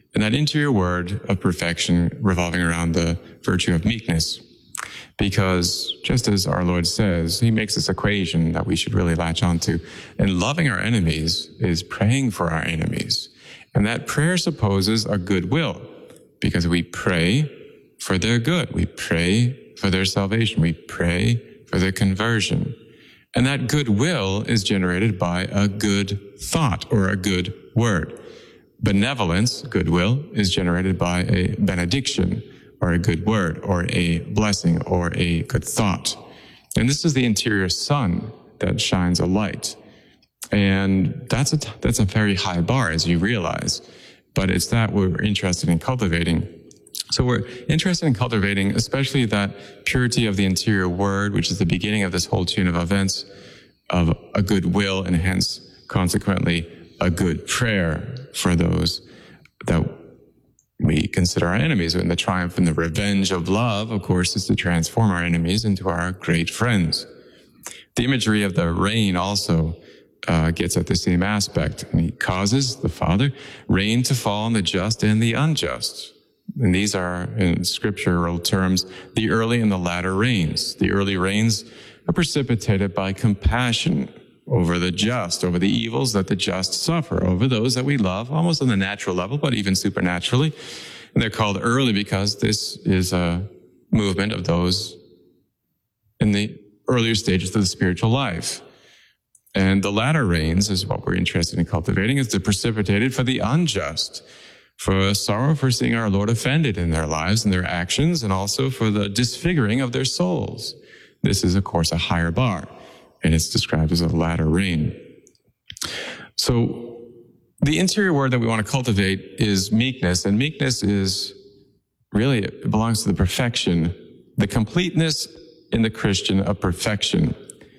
And that interior word of perfection revolving around the virtue of meekness. Because just as our Lord says, he makes this equation that we should really latch onto. And loving our enemies is praying for our enemies. And that prayer supposes a good will, because we pray for their good. We pray for their salvation. We pray for their conversion. And that goodwill is generated by a good thought or a good word. Benevolence, goodwill, is generated by a benediction or a good word or a blessing or a good thought. And this is the interior sun that shines a light. And that's a very high bar, as you realize. But it's that we're interested in cultivating. So we're interested in cultivating, especially that purity of the interior word, which is the beginning of this whole chain of events of a good will, and hence, consequently, a good prayer for those that we consider our enemies. And the triumph and the revenge of love, of course, is to transform our enemies into our great friends. The imagery of the rain also gets at the same aspect. And he causes, the Father, rain to fall on the just and the unjust. And these are, in scriptural terms, the early and the latter rains. The early rains are precipitated by compassion over the just, over the evils that the just suffer, over those that we love, almost on the natural level, but even supernaturally. And they're called early because this is a movement of those in the earlier stages of the spiritual life. And the latter rains is what we're interested in cultivating, is the precipitated for the unjust, for sorrow for seeing our Lord offended in their lives and their actions, and also for the disfiguring of their souls. This is, of course, a higher bar, and it's described as a latter rain. So the interior word that we want to cultivate is meekness, and meekness is really, it belongs to the perfection, the completeness in the Christian of perfection.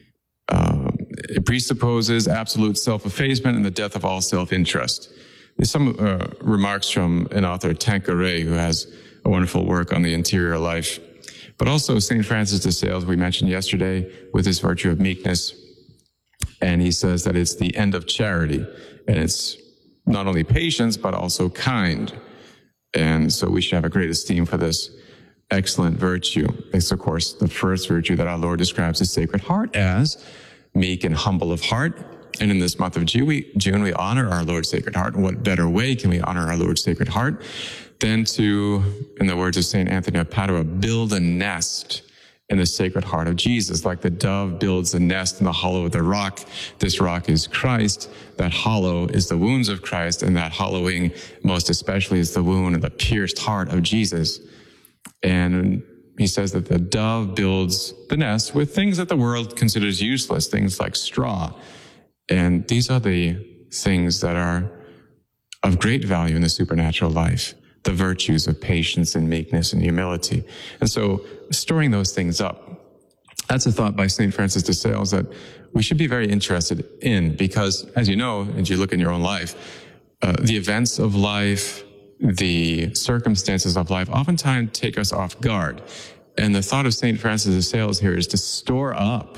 It presupposes absolute self-effacement and the death of all self-interest. There's some remarks from an author, Tanqueray, who has a wonderful work on the interior life. But also St. Francis de Sales, we mentioned yesterday, with his virtue of meekness. And he says that it's the end of charity. And it's not only patience, but also kind. And so we should have a great esteem for this excellent virtue. It's, of course, the first virtue that our Lord describes His Sacred Heart as, meek and humble of heart. And in this month of June, we honor our Lord's Sacred Heart. And what better way can we honor our Lord's Sacred Heart than to, in the words of St. Anthony of Padua, build a nest in the Sacred Heart of Jesus, like the dove builds a nest in the hollow of the rock. This rock is Christ. That hollow is the wounds of Christ, and that hollowing most especially is the wound of the pierced heart of Jesus. And he says that the dove builds the nest with things that the world considers useless, things like straw. And these are the things that are of great value in the supernatural life, the virtues of patience and meekness and humility. And so storing those things up, that's a thought by St. Francis de Sales that we should be very interested in, because as you know, as you look in your own life, the events of life, the circumstances of life oftentimes take us off guard. And the thought of St. Francis de Sales here is to store up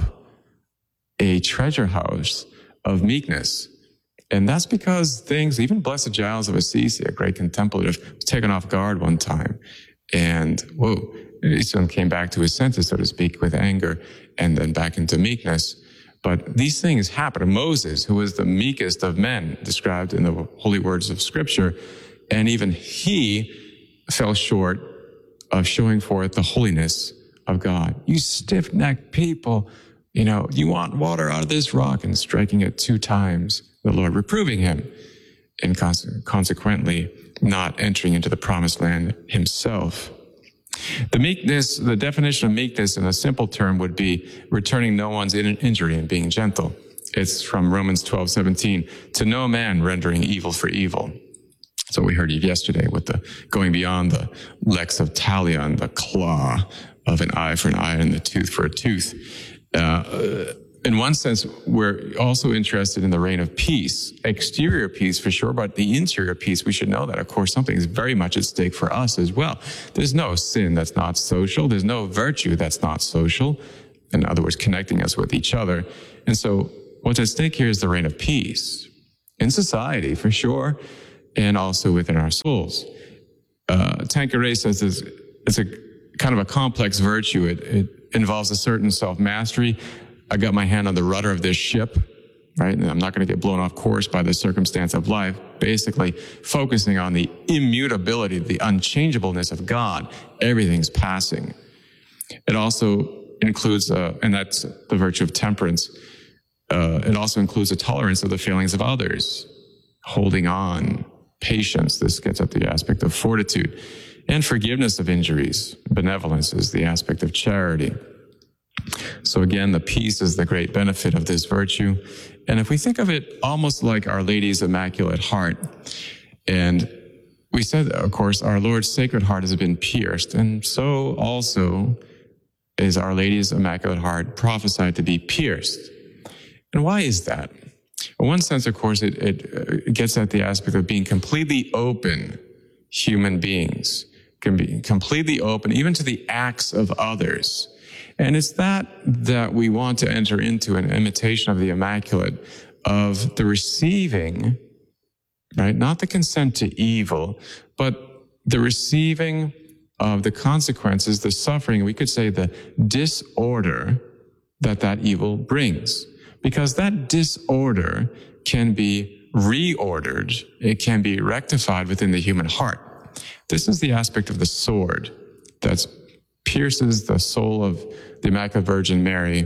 a treasure house of meekness. And that's because things, even Blessed Giles of Assisi, a great contemplative, was taken off guard one time. And, he soon came back to his senses, so to speak, with anger, and then back into meekness. But these things happen. Moses, who was the meekest of men, described in the holy words of Scripture, and even he fell short of showing forth the holiness of God. You stiff-necked people, you want water out of this rock, and striking it 2 times, the Lord reproving him, and consequently not entering into the promised land himself. The meekness, the definition of meekness in a simple term would be returning no one's injury and being gentle. It's from Romans 12:17, to no man rendering evil for evil. So we heard yesterday with the going beyond the lex of talion, the claw of an eye for an eye and the tooth for a tooth. In one sense, we're also interested in the reign of peace, exterior peace for sure, but the interior peace, we should know that, of course, something is very much at stake for us as well. There's no sin that's not social. There's no virtue that's not social. In other words, connecting us with each other. And so what's at stake here is the reign of peace in society, for sure. and also within our souls. Tanqueray says it's a kind of a complex virtue. It involves a certain self-mastery. I got my hand on the rudder of this ship, right? And I'm not going to get blown off course by the circumstance of life. Basically, focusing on the immutability, the unchangeableness of God. Everything's passing. It also includes, and that's the virtue of temperance, it also includes a tolerance of the feelings of others, holding on, patience. This gets at the aspect of fortitude, and forgiveness of injuries. Benevolence is the aspect of charity. So again, the peace is the great benefit of this virtue. And if we think of it almost like Our Lady's Immaculate Heart, and we said, of course, our Lord's Sacred Heart has been pierced, and so also is Our Lady's Immaculate Heart prophesied to be pierced. And why is that? In one sense, of course, it gets at the aspect of being completely open human beings, can be completely open even to the acts of others. And it's that we want to enter into an imitation of the Immaculate, of the receiving, right? Not the consent to evil, but the receiving of the consequences, the suffering, we could say the disorder that evil brings. Because that disorder can be reordered. It can be rectified within the human heart. This is the aspect of the sword that pierces the soul of the Immaculate Virgin Mary,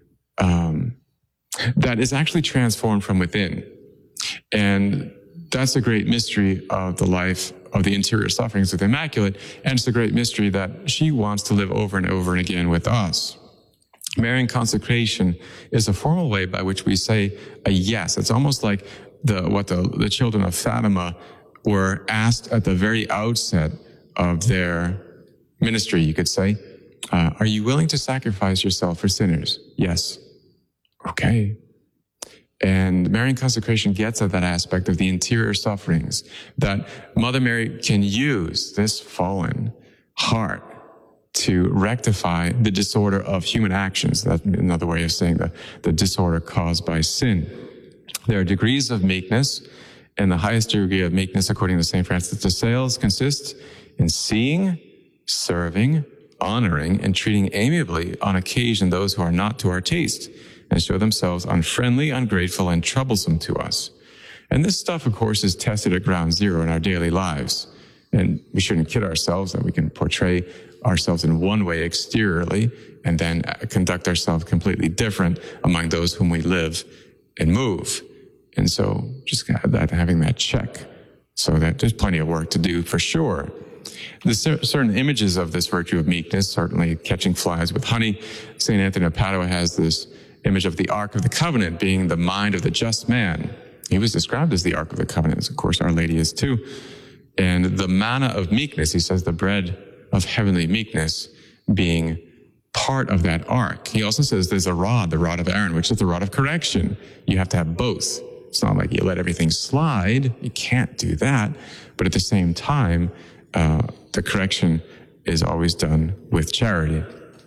that is actually transformed from within. And that's a great mystery of the life of the interior sufferings of the Immaculate, and it's a great mystery that she wants to live over and over and again with us. Marian consecration is a formal way by which we say a yes. It's almost like what the children of Fatima were asked at the very outset of their ministry, you could say. Are you willing to sacrifice yourself for sinners? Yes. Okay. And Marian consecration gets at that aspect of the interior sufferings, that Mother Mary can use this fallen heart to rectify the disorder of human actions. That's another way of saying the disorder caused by sin. There are degrees of meekness, and the highest degree of meekness, according to St. Francis de Sales, consists in seeing, serving, honoring, and treating amiably on occasion those who are not to our taste, and show themselves unfriendly, ungrateful, and troublesome to us. And this stuff, of course, is tested at ground zero in our daily lives. And we shouldn't kid ourselves that we can portray ourselves in one way exteriorly and then conduct ourselves completely different among those whom we live and move. And so just having that check, so that there's plenty of work to do for sure. There's certain images of this virtue of meekness, certainly catching flies with honey. St. Anthony of Padua has this image of the Ark of the Covenant being the mind of the just man. He was described as the Ark of the Covenant, as of course Our Lady is too. And the manna of meekness, he says, the bread of heavenly meekness, being part of that ark. He also says there's a rod, the rod of Aaron, which is the rod of correction. You have to have both. It's not like you let everything slide. You can't do that. But at the same time, the correction is always done with charity.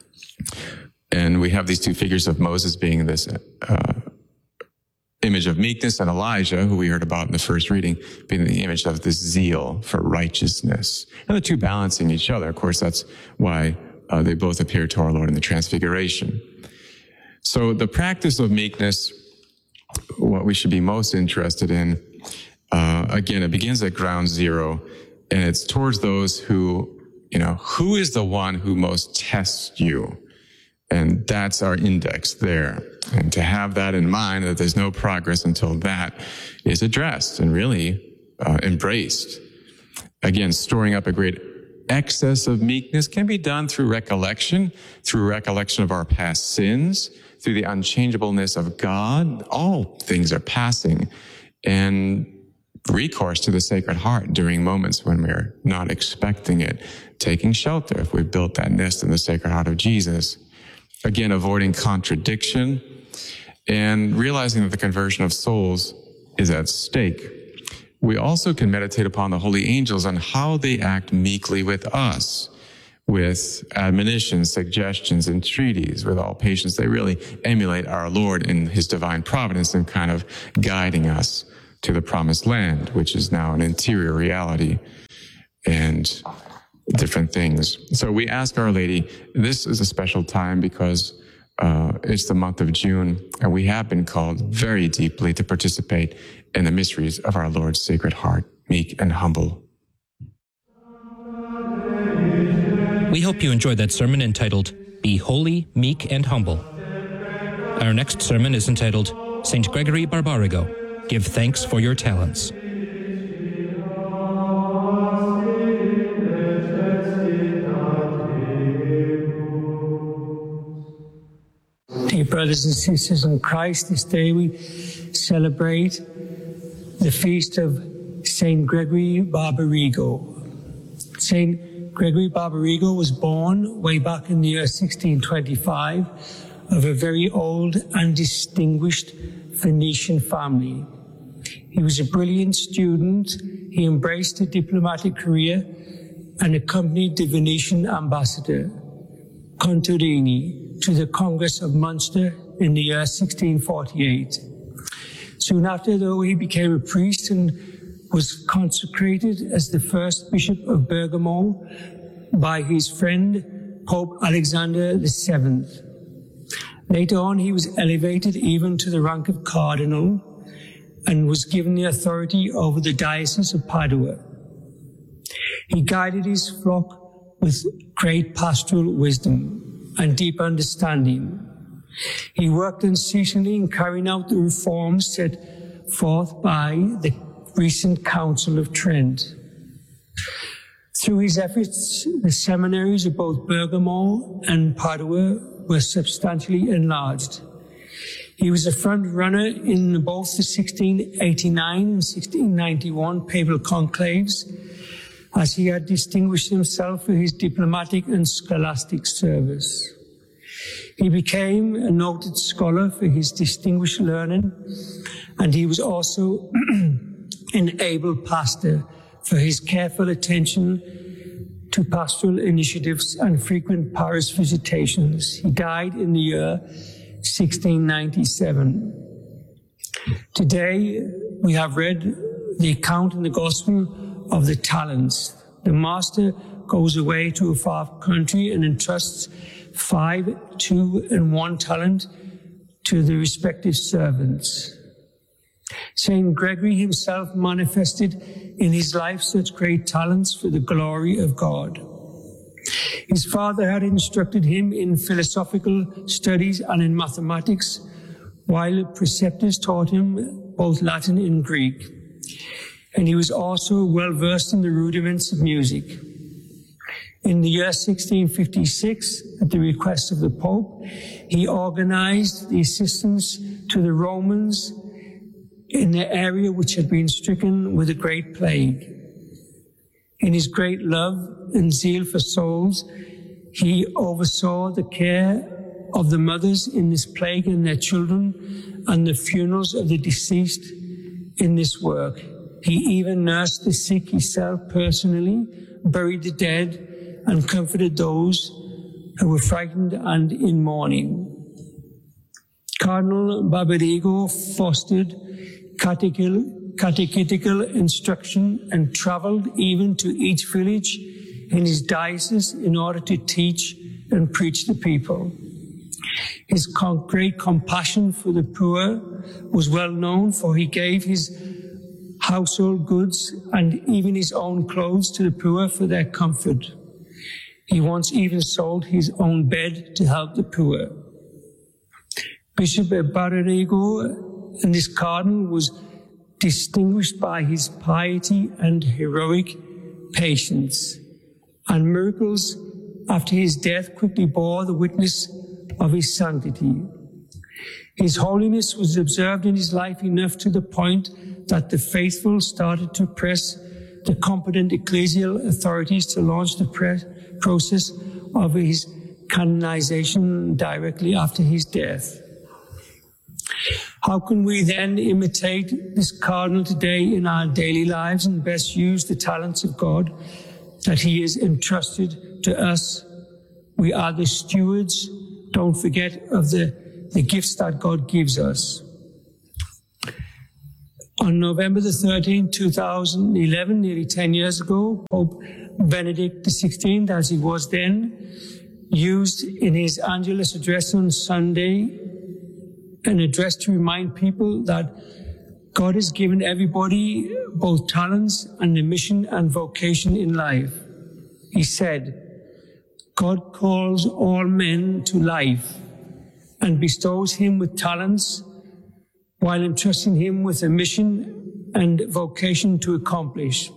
And we have these two figures of Moses being this image of meekness, and Elijah, who we heard about in the first reading, being the image of this zeal for righteousness. And the two balancing each other. Of course, that's why they both appear to our Lord in the Transfiguration. So the practice of meekness, what we should be most interested in, again, it begins at ground zero, and it's towards those who, who is the one who most tests you? And that's our index there. And to have that in mind, that there's no progress until that is addressed and really embraced. Again, storing up a great excess of meekness can be done through recollection of our past sins, through the unchangeableness of God. All things are passing. And recourse to the Sacred Heart during moments when we're not expecting it. Taking shelter if we've built that nest in the Sacred Heart of Jesus. Again, avoiding contradiction and realizing that the conversion of souls is at stake. We also can meditate upon the holy angels and how they act meekly with us, with admonitions, suggestions, entreaties, with all patience. They really emulate our Lord in his divine providence and kind of guiding us to the promised land, which is now an interior reality, and different things. So we ask Our Lady, this is a special time because it's the month of June, and we have been called very deeply to participate in the mysteries of our Lord's Sacred Heart, meek and humble. We hope you enjoyed that sermon entitled, Be Holy, Meek and Humble. Our next sermon is entitled, St. Gregory Barbarigo, Give Thanks for Your Talents. Dear brothers and sisters in Christ, this day we celebrate the feast of St. Gregory Barbarigo. St. Gregory Barbarigo was born way back in the year 1625 of a very old and distinguished Venetian family. He was a brilliant student. He embraced a diplomatic career and accompanied the Venetian ambassador, Contarini, to the Congress of Munster in the year 1648. Soon after, though, he became a priest and was consecrated as the first bishop of Bergamo by his friend, Pope Alexander VII. Later on, he was elevated even to the rank of cardinal and was given the authority over the Diocese of Padua. He guided his flock with great pastoral wisdom and deep understanding. He worked unceasingly in carrying out the reforms set forth by the recent Council of Trent. Through his efforts, the seminaries of both Bergamo and Padua were substantially enlarged. He was a front runner in both the 1689 and 1691 papal conclaves, as he had distinguished himself for his diplomatic and scholastic service. He became a noted scholar for his distinguished learning, and he was also an able pastor for his careful attention to pastoral initiatives and frequent parish visitations. He died in the year 1697. Today, we have read the account in the Gospel of the talents. The master goes away to a far country and entrusts 5, 2, and 1 talent to the respective servants. Saint Gregory himself manifested in his life such great talents for the glory of God. His father had instructed him in philosophical studies and in mathematics, while preceptors taught him both Latin and Greek. And he was also well versed in the rudiments of music. In the year 1656, at the request of the Pope, he organized the assistance to the Romans in the area which had been stricken with a great plague. In his great love and zeal for souls, he oversaw the care of the mothers in this plague and their children, and the funerals of the deceased in this work. He even nursed the sick himself personally, buried the dead, and comforted those who were frightened and in mourning. Cardinal Barbarigo fostered catechetical instruction and traveled even to each village in his diocese in order to teach and preach the people. His great compassion for the poor was well known, for he gave his household goods and even his own clothes to the poor for their comfort. He once even sold his own bed to help the poor. Bishop Barbarigo, and this cardinal, was distinguished by his piety and heroic patience, and miracles after his death quickly bore the witness of his sanctity. His holiness was observed in his life enough to the point that the faithful started to press the competent ecclesial authorities to launch the process of his canonization directly after his death. How can we then imitate this cardinal today in our daily lives and best use the talents of God that he has entrusted to us? We are the stewards, don't forget, of the gifts that God gives us. On November the 13th, 2011, nearly 10 years ago, Pope Benedict XVI, as he was then, used in his Angelus address on Sunday an address to remind people that God has given everybody both talents and a mission and vocation in life. He said, God calls all men to life and bestows him with talents while entrusting him with a mission and vocation to accomplish.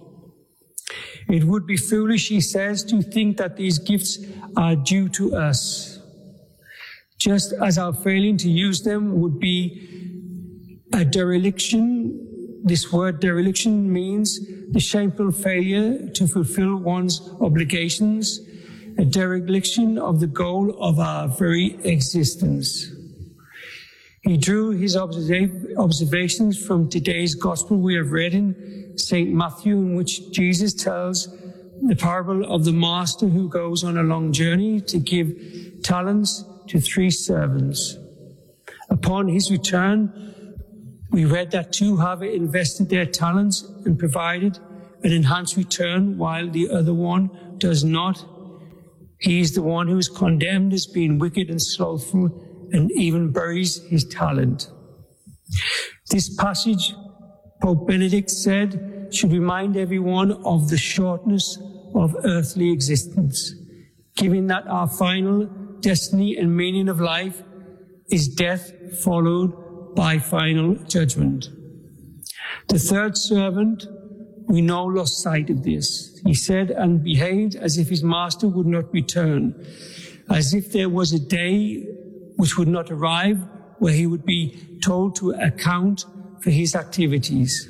It would be foolish, he says, to think that these gifts are due to us, just as our failing to use them would be a dereliction. This word dereliction means the shameful failure to fulfill one's obligations, a dereliction of the goal of our very existence. He drew his observations from today's gospel we have read in St. Matthew, in which Jesus tells the parable of the master who goes on a long journey to give talents to 3 servants. Upon his return, we read that 2 have invested their talents and provided an enhanced return, while the other one does not. He is the one who is condemned as being wicked and slothful, and even buries his talent. This passage, Pope Benedict said, should remind everyone of the shortness of earthly existence, given that our final destiny and meaning of life is death followed by final judgment. The 3rd servant, we know, lost sight of this. He said and behaved as if his master would not return, as if there was a day which would not arrive where he would be told to account for his activities.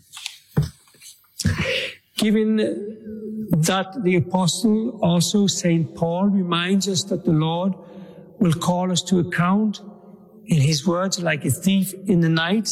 Given that the apostle, also St. Paul, reminds us that the Lord will call us to account, in his words, like a thief in the night,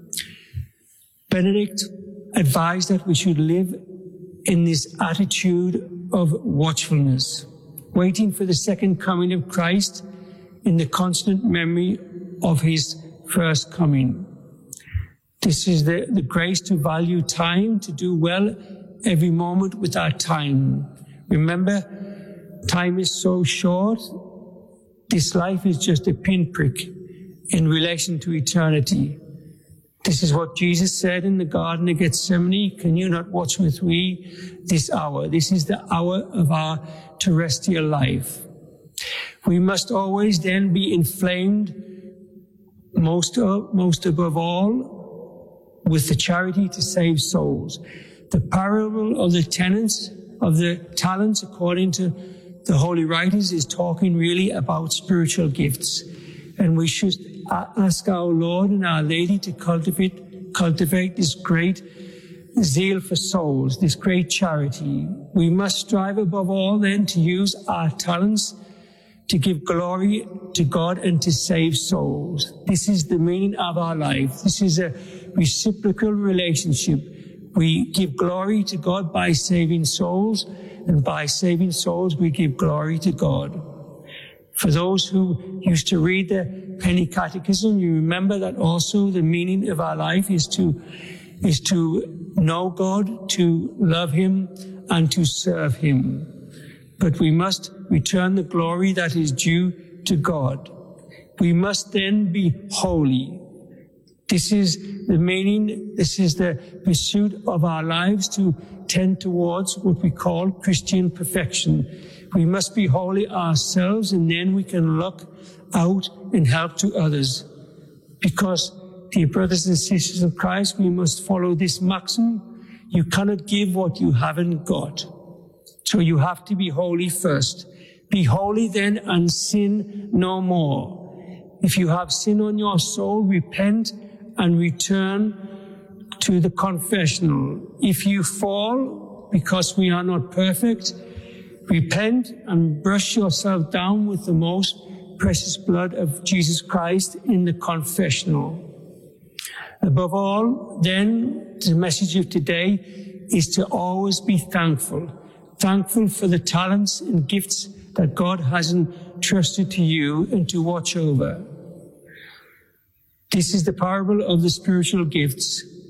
Benedict advised that we should live in this attitude of watchfulness, waiting for the second coming of Christ in the constant memory of his first coming. This is the grace to value time, to do well every moment with our time. Remember, time is so short. This life is just a pinprick in relation to eternity. This is what Jesus said in the Garden of Gethsemane. Can you not watch with me this hour? This is the hour of our terrestrial life. We must always then be inflamed, most above all, with the charity to save souls. The parable of the talents, according to the Holy Writers, is talking really about spiritual gifts. And we should ask our Lord and Our Lady to cultivate this great zeal for souls, this great charity. We must strive above all then to use our talents to give glory to God and to save souls. This is the meaning of our life. This is a reciprocal relationship. We give glory to God by saving souls, and by saving souls we give glory to God. For those who used to read the Penny Catechism, you remember that also the meaning of our life is to know God, to love him, and to serve him. But we must return the glory that is due to God. We must then be holy. This is the meaning, this is the pursuit of our lives, to tend towards what we call Christian perfection. We must be holy ourselves, and then we can look out and help to others. Because, dear brothers and sisters of Christ, we must follow this maxim: you cannot give what you haven't got. So you have to be holy first. Be holy then, and sin no more. If you have sin on your soul, repent and return to the confessional. If you fall, because we are not perfect, repent and brush yourself down with the most precious blood of Jesus Christ in the confessional. Above all, then, the message of today is to always be thankful. Thankful for the talents and gifts that God has entrusted to you and to watch over. This is the parable of the spiritual gifts.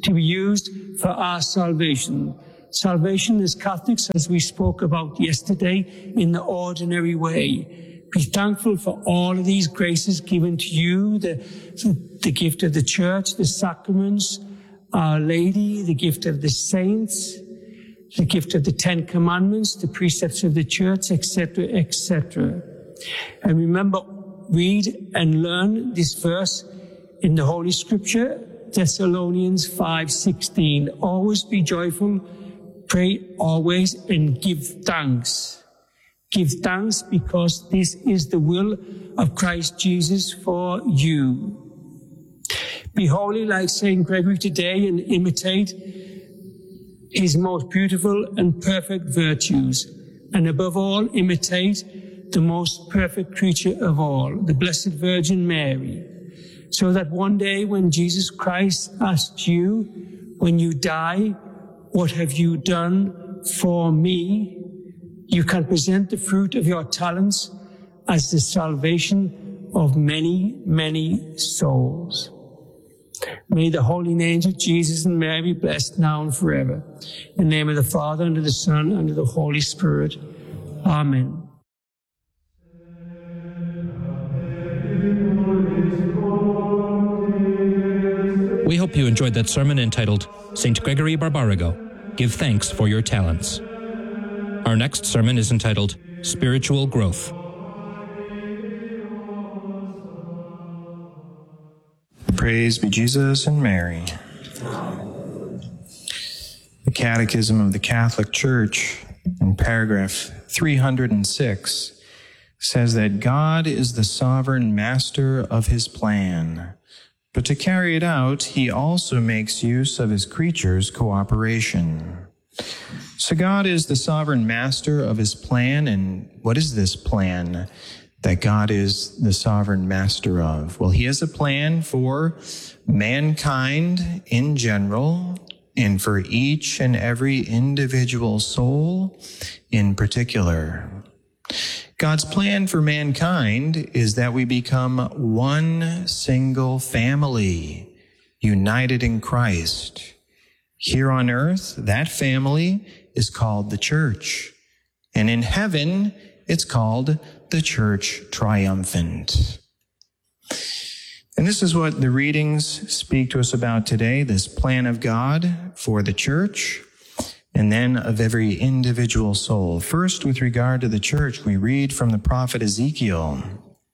to be used for our salvation. Salvation as Catholics, as we spoke about yesterday, in the ordinary way. Be thankful for all of these graces given to you, the gift of the church, the sacraments, Our Lady, the gift of the saints, the gift of the Ten Commandments, the precepts of the church, etc., etc. And remember, read and learn this verse in the Holy Scripture, Thessalonians 5:16. Always be joyful, pray always, and give thanks. Give thanks because this is the will of Christ Jesus for you. Be holy like St. Gregory today and imitate his most beautiful and perfect virtues. And above all, imitate the most perfect creature of all, the Blessed Virgin Mary. So that one day when Jesus Christ asks you, when you die, what have you done for me? You can present the fruit of your talents as the salvation of many, many souls. May the holy names of Jesus and Mary be blessed now and forever. In the name of the Father, and of the Son, and of the Holy Spirit. Amen. We hope you enjoyed that sermon entitled St. Gregory Barbarigo, Give Thanks for Your Talents. Our next sermon is entitled Spiritual Growth. Praise be Jesus and Mary. The Catechism of the Catholic Church, in paragraph 306, says that God is the sovereign master of his plan, but to carry it out, he also makes use of his creatures' cooperation. So God is the sovereign master of his plan, and what is this plan that God is the sovereign master of? Well, he has a plan for mankind in general and for each and every individual soul in particular. God's plan for mankind is that we become one single family, united in Christ. Here on earth, that family is called the church. And in heaven, it's called the Church Triumphant. And this is what the readings speak to us about today, this plan of God for the church, and then of every individual soul. First, with regard to the church, we read from the prophet Ezekiel,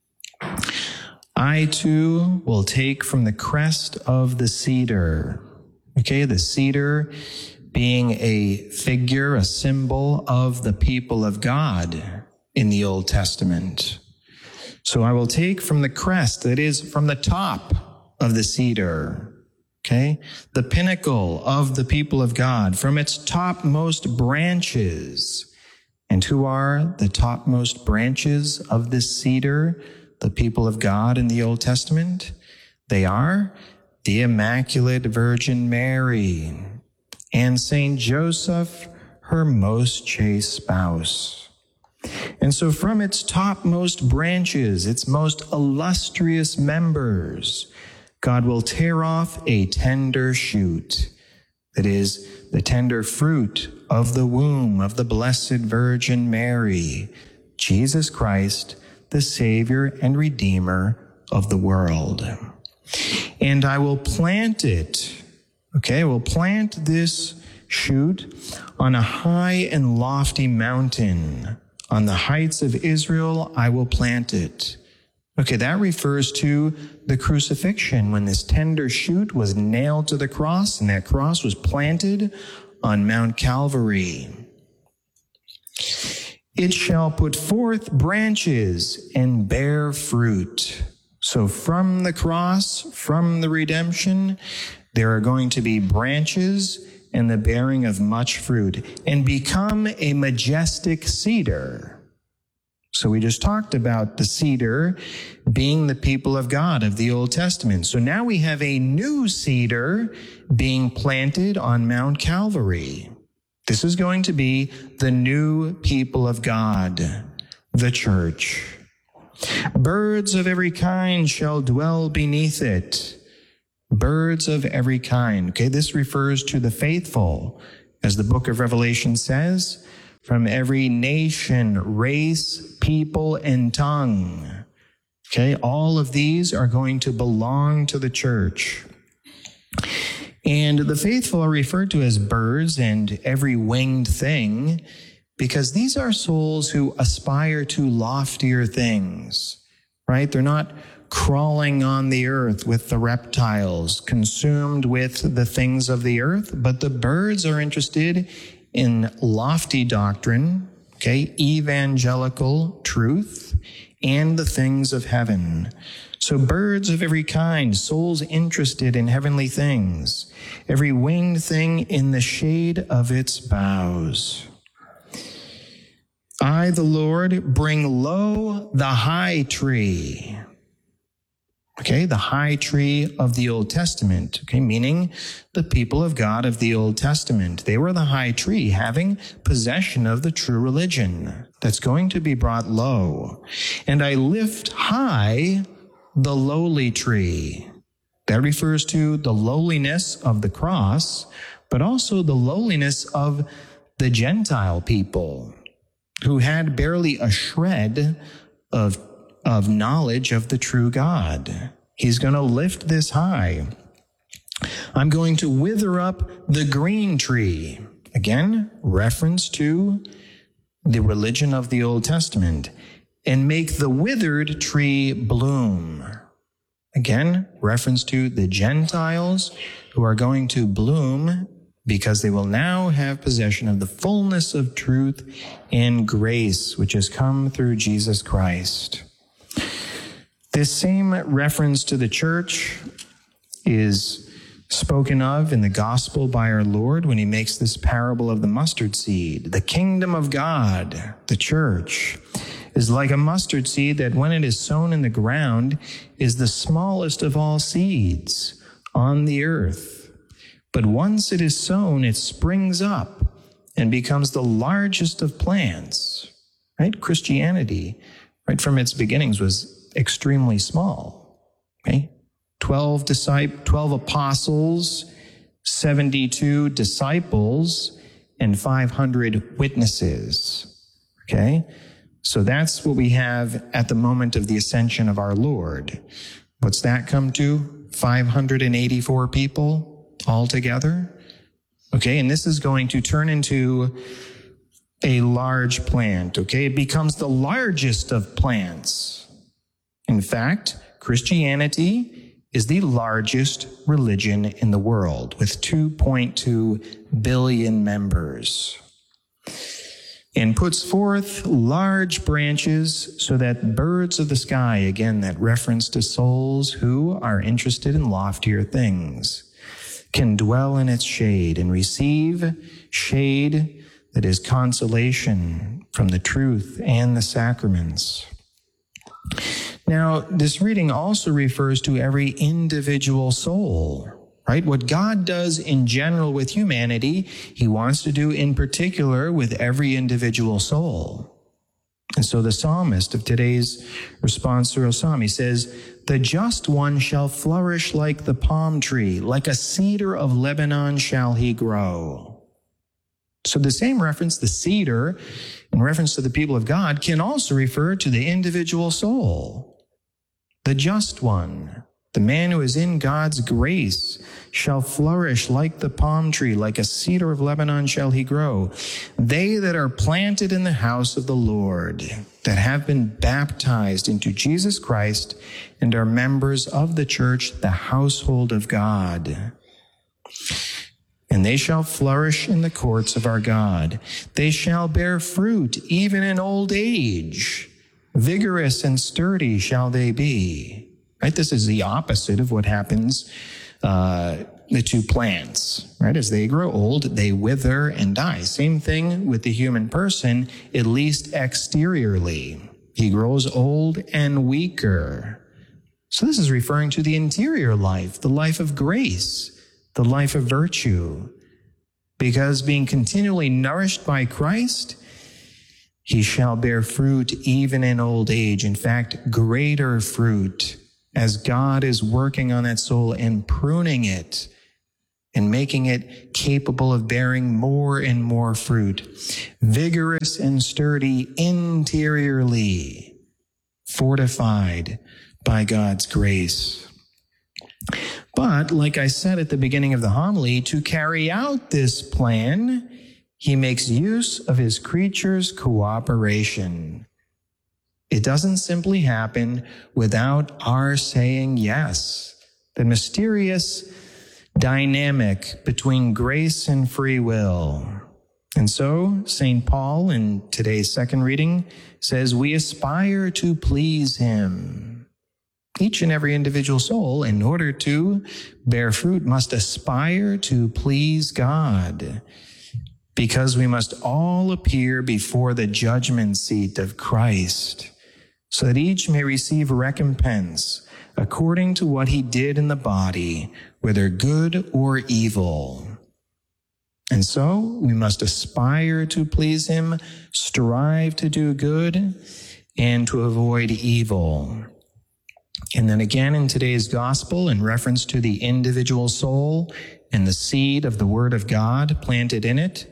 I too will take from the crest of the cedar. Okay, the cedar being a figure, a symbol of the people of God in the Old Testament. So I will take from the crest, that is, from the top of the cedar, okay, the pinnacle of the people of God, from its topmost branches. And who are the topmost branches of this cedar, the people of God in the Old Testament? They are the Immaculate Virgin Mary and Saint Joseph, her most chaste spouse. And so from its topmost branches, its most illustrious members, God will tear off a tender shoot, that is, the tender fruit of the womb of the Blessed Virgin Mary, Jesus Christ, the Savior and Redeemer of the world. And I will plant it, okay, I will plant this shoot on a high and lofty mountain. On the heights of Israel, I will plant it. Okay, that refers to the crucifixion, when this tender shoot was nailed to the cross, and that cross was planted on Mount Calvary. It shall put forth branches and bear fruit. So from the cross, from the redemption, there are going to be branches and the bearing of much fruit, and become a majestic cedar. So we just talked about the cedar being the people of God of the Old Testament. So now we have a new cedar being planted on Mount Calvary. This is going to be the new people of God, the church. Birds of every kind shall dwell beneath it. birds of every kind. Okay, this refers to the faithful, as the book of Revelation says, from every nation, race, people, and tongue. Okay, all of these are going to belong to the church. And the faithful are referred to as birds and every winged thing because these are souls who aspire to loftier things, right? They're not crawling on the earth with the reptiles, consumed with the things of the earth, but the birds are interested in lofty doctrine, okay, evangelical truth, and the things of heaven. So birds of every kind, souls interested in heavenly things, every winged thing in the shade of its boughs. I, the Lord, bring low the high tree. Okay, the high tree of the Old Testament, okay, meaning the people of God of the Old Testament. They were the high tree, having possession of the true religion that's going to be brought low. And I lift high the lowly tree. That refers to the lowliness of the cross, but also the lowliness of the Gentile people who had barely a shred of knowledge of the true God. He's going to lift this high. I'm going to wither up the green tree. Again, reference to the religion of the Old Testament. And make the withered tree bloom. Again, reference to the Gentiles who are going to bloom because they will now have possession of the fullness of truth and grace, which has come through Jesus Christ. This same reference to the church is spoken of in the gospel by our Lord when he makes this parable of the mustard seed. The kingdom of God, the church, is like a mustard seed that when it is sown in the ground is the smallest of all seeds on the earth. But once it is sown, it springs up and becomes the largest of plants. Right? Christianity, right from its beginnings, was extremely small. Okay? 12 apostles, 72 disciples, and 500 witnesses. Okay? So that's what we have at the moment of the ascension of our Lord. What's that come to? 584 people altogether. Okay, and this is going to turn into a large plant. Okay, it becomes the largest of plants. In fact, Christianity is the largest religion in the world with 2.2 billion members, and puts forth large branches so that birds of the sky, again, that reference to souls who are interested in loftier things, can dwell in its shade and receive shade that is consolation from the truth and the sacraments. Now, this reading also refers to every individual soul. Right? What God does in general with humanity, he wants to do in particular with every individual soul. And so the psalmist of today's responsorial psalm, he says, the just one shall flourish like the palm tree, like a cedar of Lebanon shall he grow. So the same reference, the cedar, in reference to the people of God, can also refer to the individual soul. The just one, the man who is in God's grace, shall flourish like the palm tree, like a cedar of Lebanon shall he grow. They that are planted in the house of the Lord, that have been baptized into Jesus Christ and are members of the church, the household of God. And they shall flourish in the courts of our God. They shall bear fruit even in old age. Vigorous and sturdy shall they be. Right? This is the opposite of what happens the two plants, right? As they grow old, they wither and die. Same thing with the human person, at least exteriorly. He grows old and weaker. So this is referring to the interior life, the life of grace, the life of virtue. Because being continually nourished by Christ, he shall bear fruit even in old age. In fact, greater fruit as God is working on that soul and pruning it and making it capable of bearing more and more fruit, vigorous and sturdy interiorly, fortified by God's grace. But, like I said at the beginning of the homily, to carry out this plan, he makes use of his creatures' cooperation. It doesn't simply happen without our saying yes. The mysterious dynamic between grace and free will. And so, St. Paul, in today's second reading, says we aspire to please him. Each and every individual soul, in order to bear fruit, must aspire to please God, because we must all appear before the judgment seat of Christ, so that each may receive recompense according to what he did in the body, whether good or evil. And so we must aspire to please him, strive to do good, and to avoid evil. And then again in today's gospel, in reference to the individual soul and the seed of the word of God planted in it,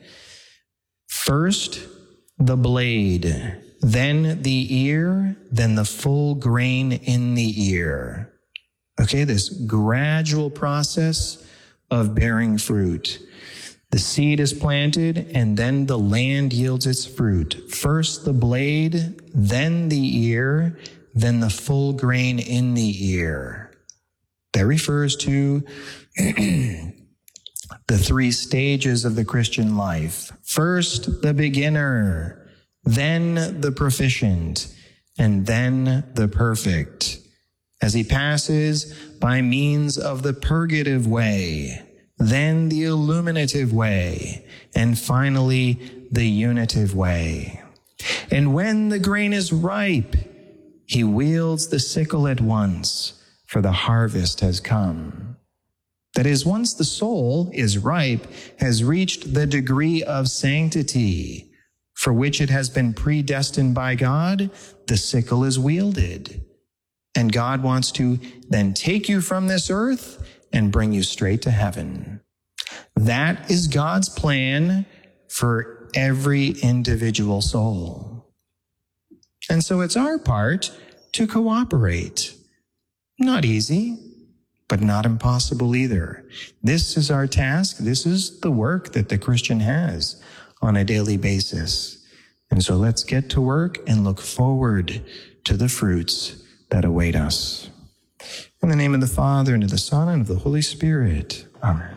first the blade, then the ear, then the full grain in the ear. Okay, this gradual process of bearing fruit. The seed is planted, and then the land yields its fruit. First the blade, then the ear, then the full grain in the ear. That refers to the three stages of the Christian life. First, the beginner, then the proficient, and then the perfect, as he passes by means of the purgative way, then the illuminative way, and finally the unitive way. And when the grain is ripe, he wields the sickle at once, for the harvest has come. That is, once the soul is ripe, has reached the degree of sanctity for which it has been predestined by God, the sickle is wielded. And God wants to then take you from this earth and bring you straight to heaven. That is God's plan for every individual soul. And so it's our part to cooperate. Not easy, but not impossible either. This is our task. This is the work that the Christian has on a daily basis. And so let's get to work and look forward to the fruits that await us. In the name of the Father, and of the Son, and of the Holy Spirit. Amen.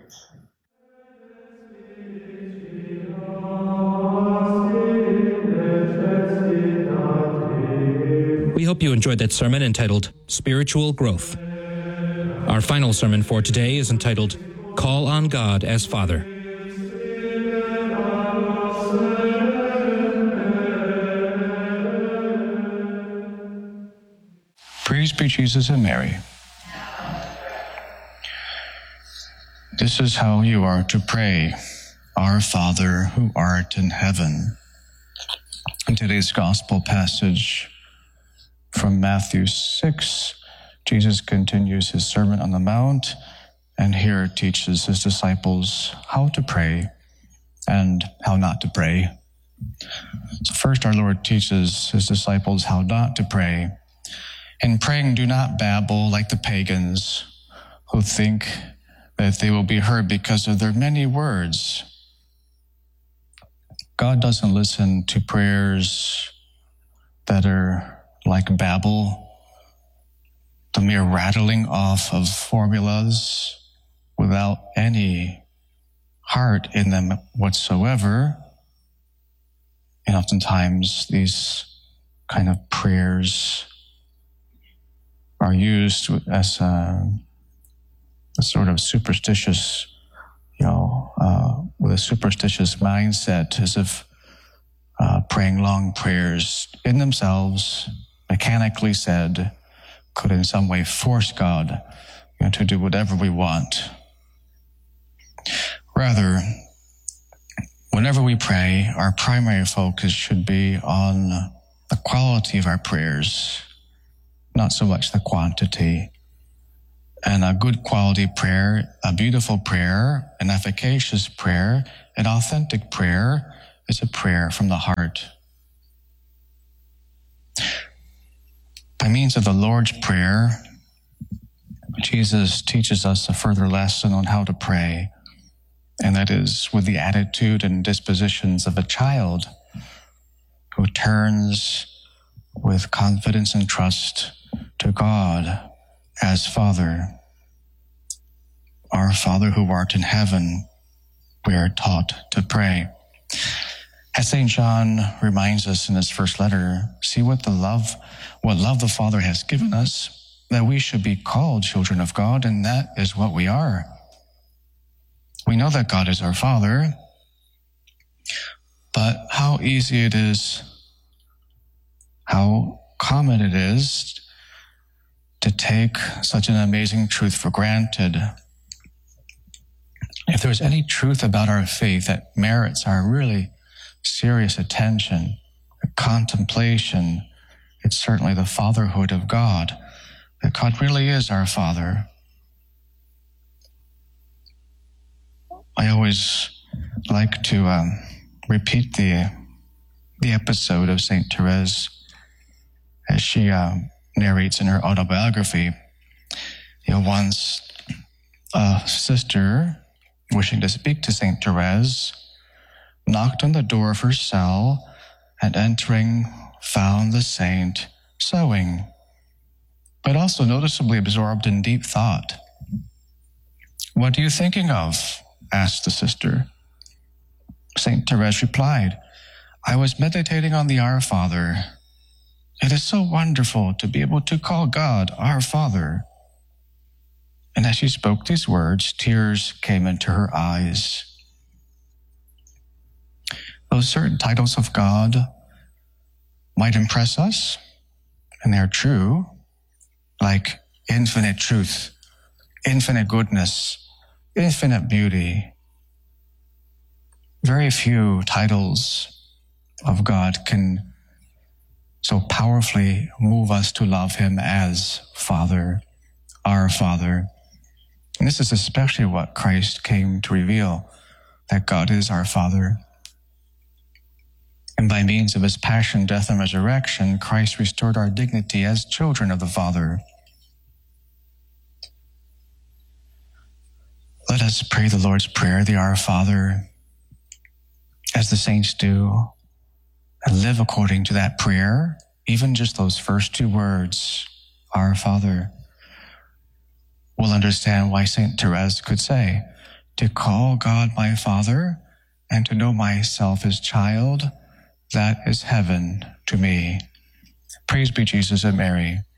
We hope you enjoyed that sermon entitled Spiritual Growth. Our final sermon for today is entitled Call on God as Father. Praise be Jesus and Mary. This is how you are to pray. Our Father, who art in heaven. In today's gospel passage from Matthew 6, Jesus continues his Sermon on the Mount, and here teaches his disciples how to pray and how not to pray. So first, our Lord teaches his disciples how not to pray. In praying, do not babble like the pagans who think that they will be heard because of their many words. God doesn't listen to prayers that are like babble, the mere rattling off of formulas without any heart in them whatsoever. And oftentimes these kind of prayers are used as a sort of superstitious, with a superstitious mindset, as if praying long prayers in themselves, mechanically said, could in some way force God to do whatever we want. Rather, whenever we pray, our primary focus should be on the quality of our prayers, not so much the quantity. And a good quality prayer, a beautiful prayer, an efficacious prayer, an authentic prayer is a prayer from the heart. By means of the Lord's Prayer, Jesus teaches us a further lesson on how to pray, and that is with the attitude and dispositions of a child who turns with confidence and trust to God as Father. Our Father who art in heaven, we are taught to pray. As St. John reminds us in his first letter, see what love the Father has given us, that we should be called children of God, and that is what we are. We know that God is our Father, but how easy it is, how common it is to take such an amazing truth for granted. If there's any truth about our faith that merits our really serious attention, contemplation, it's certainly the fatherhood of God, that God really is our Father. I always like to repeat the episode of St. Therese as she narrates in her autobiography. Once a sister, wishing to speak to St. Therese, knocked on the door of her cell, and entering, found the saint sewing, but also noticeably absorbed in deep thought. "What are you thinking of?" asked the sister. St. Therese replied, "I was meditating on the Our Father. It is so wonderful to be able to call God our Father." And as she spoke these words, tears came into her eyes. Those certain titles of God might impress us, and they're true, like infinite truth, infinite goodness, infinite beauty. Very few titles of God can so powerfully move us to love him as Father, our Father. And this is especially what Christ came to reveal, that God is our Father. And by means of his passion, death, and resurrection, Christ restored our dignity as children of the Father. Let us pray the Lord's Prayer, the Our Father, as the saints do, and live according to that prayer, even just those first two words, Our Father. We'll understand why St. Therese could say, "To call God my Father and to know myself as child, that is heaven to me." Praise be Jesus and Mary.